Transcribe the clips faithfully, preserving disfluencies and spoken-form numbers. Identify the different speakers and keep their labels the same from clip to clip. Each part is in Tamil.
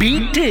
Speaker 1: பீட்டு.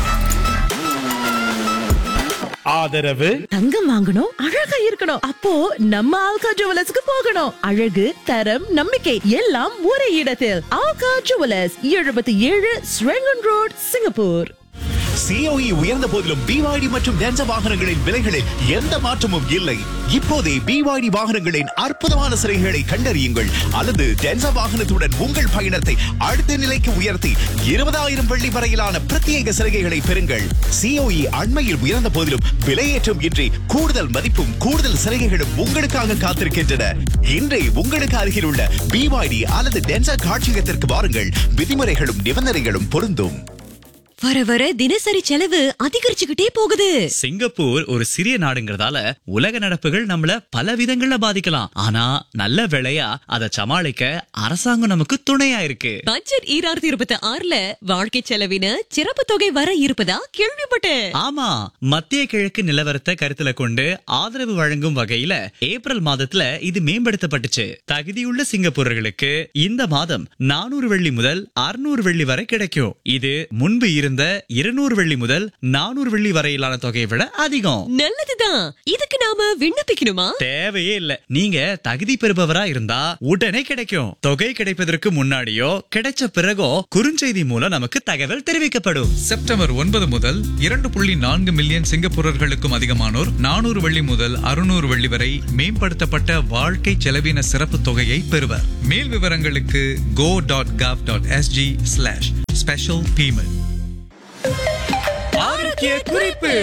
Speaker 1: ஆதரவு
Speaker 2: தங்கம் வாங்கணும், அழகா இருக்கணும். அப்போ நம்ம ஆல்கா ஜுவல்லர்ஸ்க்கு போகணும். அழகு, தரம், நம்பிக்கை எல்லாம் ஒரே இடத்தில். ஆல்கா ஜுவல்லர்ஸ், எழுபத்தி ஏழு ஸ்ரெங்கன் ரோட், சிங்கப்பூர்.
Speaker 3: சிஓஇ உயர்ந்த போதிலும் பிவாய்டி மற்றும் டென்சா வாகனங்களின் விலைகளில் எந்த மாற்றமும் இல்லை. இப்போதே பிவாய்டி வாகனங்களின் அற்புதமான சிறைகளை கண்டறியுங்கள் அல்லது டென்சா வாகனத்துடன் உங்கள் பயணத்தை அடுத்த நிலைக்கு உயர்த்தி இருபதாயிரம் வெள்ளி வரையிலான பிரத்யேக சிறைகளை பெறுங்கள். சிஓஇ அண்மையில் உயர்ந்த போதிலும் விலையேற்றம் இன்றி கூடுதல் மதிப்பும் கூடுதல் சிறைகளும் உங்களுக்காக காத்திருக்கின்றன. இன்றே உங்களுக்கு அருகில் உள்ள பிவாய்டி அல்லது டென்சா காட்சியகத்திற்கு வாருங்கள். விதிமுறைகளும் நிபந்தனைகளும் பொருந்தும்.
Speaker 4: வர வர தினசரி செலவு அதிகரிச்சுக்கிட்டே போகுது.
Speaker 5: சிங்கப்பூர் ஒரு சிறிய நாடுங்கிறதால உலக நடப்புகள் நம்மள பல விதங்கள்ல பாதிக்கலாம். ஆனா நல்ல வேளையா அதை சமாளிக்க அரசாங்கம் நமக்கு துணையா இருக்கு.
Speaker 4: பட்ஜெட் ஈராயிரத்தி இருபத்தி ஆறுல வாழ்க்கை செலவின சிறப்பு தொகை வர இருப்பதா கேள்விப்பட்டேன்.
Speaker 5: ஆமா, மத்திய கிழக்கு நிலவரத்தை கருத்துல கொண்டு ஆதரவு வழங்கும் வகையில ஏப்ரல் மாதத்துல இது மேம்படுத்தப்பட்டுச்சு. தகுதியுள்ள சிங்கப்பூரர்களுக்கு இந்த மாதம் நானூறு வெள்ளி முதல் அறுநூறு வெள்ளி வரை கிடைக்கும். இது முன்பு இருந்த இருநூறு வெள்ளி முதல் நானூறு வெள்ளி வரையிலான தொகையை விட அதிகம்.
Speaker 4: நல்லதுதான். இதுக்கு நாம விண்ணப்பிக்கணுமா?
Speaker 5: தேவையே இல்ல. நீங்க தகுதி பெறுபவரா இருந்தா உடனே கிடைக்கும். தொகை கிடைப்பதற்கு முன்னாடியோ கிடைச்ச பிறகோ குறுஞ்செய்தி மூலம் நமக்கு தகவல் தெரிவிக்கப்படும்.
Speaker 6: செப்டம்பர் ஒன்பது முதல் இரண்டு புள்ளி நான்கு மில்லியன் சிங்கப்பூரர்களுக்கும் அதிகமானோர் நானூறு வெள்ளி முதல் அறுநூறு வெள்ளி வரை மேம்படுத்தப்பட்ட வாழ்க்கை செலவின சிறப்பு தொகையை பெறுவர். மேல் விவரங்களுக்கு go dot gov dot sg slash special payment.
Speaker 5: ஆரோக்கிய குறிப்பு.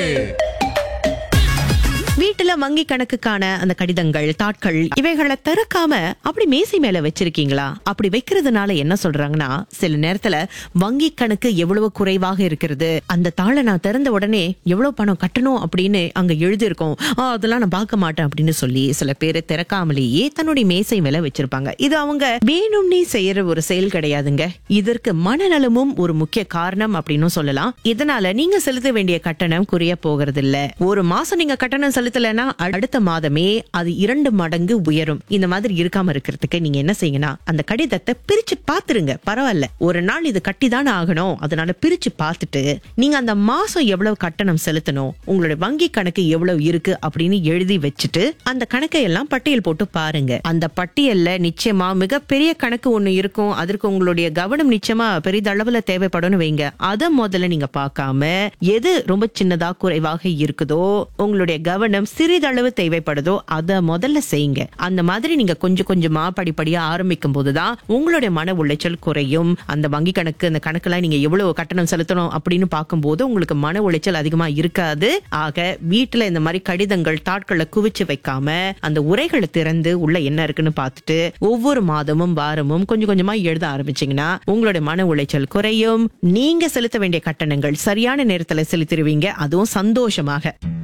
Speaker 2: வீட்டுல வங்கி கணக்குக்கான அந்த கடிதங்கள், தாட்கள் இவைகளை திறக்காம அப்படி மேசை மேல வச்சிருக்கீங்களா? அப்படி வைக்கிறதுனால என்ன சொல்றாங்கன்னா, சில நேரத்துல வங்கி கணக்கு எவ்வளவு குறைவாக இருக்கிறது, அந்த தாளை நான் திறந்த உடனே எவ்வளவு பணம் கட்டணும் அப்படின்னு அங்க எழுதி இருக்கும், அதெல்லாம் நான் பார்க்க மாட்டேன் அப்படின்னு சொல்லி சில பேரு திறக்காமலேயே தன்னுடைய மேசை மேல வச்சிருப்பாங்க. இது அவங்க வேணும்னே செய்யற ஒரு செயல் கிடையாதுங்க. இதற்கு மனநலமும் ஒரு முக்கிய காரணம் அப்படின்னு சொல்லலாம். இதனால நீங்க செலுத்த வேண்டிய கட்டணம் குறைய போகிறது இல்ல. ஒரு மாசம் நீங்க கட்டணம் செலுத்தலனா அடுத்த மாதமே அது இரண்டு மடங்கு உயரும். இந்த மாதிரி இருக்காம இருக்கிறதுக்கு நீங்க என்ன செய்யுங்கன்னா, அந்த கடிதத்தை பிரிச்சு பாத்துருங்க. பரவாயில்ல, ஒரு நாள் இது கட்டிதானே ஆகணும், அதனால பிரிச்சு பார்த்துட்டு நீங்க அந்த மாசம் எவ்வளவு கட்டணம் செலுத்தணும், உங்களுடைய வங்கி கணக்கு எவ்வளவு இருக்கு அப்படின்னு எழுதி வச்சுட்டு அந்த கணக்கை எல்லாம் பட்டியல் போட்டு பாருங்க. அந்த பட்டியல்ல நிச்சயமா மிகப்பெரிய கணக்கு ஒண்ணு இருக்கும். அதற்கு உங்களுடைய கவனம் நிச்சயமா பெரிதளவுல தேவைப்படும் வைங்க. அத முதல்ல நீங்க பார்க்காம எது ரொம்ப சின்னதா குறைவாக இருக்குதோ, உங்களுடைய கவனம் சிறிதளவு தேவைப்படுதோ அத முதல்ல செய்யுங்க. அந்த மாதிரி நீங்க கொஞ்சம் கொஞ்சமா படிப்படியா ஆரம்பிக்கும் போதுதான் உங்களுடைய மன உளைச்சல் குறையும். அந்த வங்கி கணக்கு, அந்த கணக்கெல்லாம் நீங்க எவ்வளவு கட்டணம் செலுத்தணும் அப்படின்னு பார்க்கும் போது உங்களுக்கு மன உளைச்சல் அதிகமா இருக்காது. ஆக வீட்டுல இந்த மாதிரி கடிதங்கள், தாட்களை குவிச்சு வைக்காம அந்த உரைகளை திறந்து உள்ள என்ன இருக்குன்னு பார்த்துட்டு ஒவ்வொரு மாதமும் வாரமும் கொஞ்சம் கொஞ்சமா எழுத ஆரம்பிச்சீங்கன்னா உங்களுடைய மன உளைச்சல் குறையும். நீங்க செலுத்த வேண்டிய கட்டணங்கள் சரியான நேரத்துல செலுத்திடுவீங்க, அதுவும் சந்தோஷமாக.